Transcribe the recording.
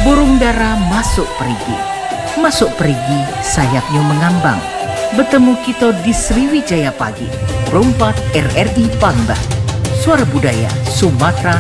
Burung dara masuk perigi. Masuk perigi, sayapnya mengambang. Bertemu kita di Sriwijaya pagi. Rompat RRI Pangba. Suara Budaya Sumatera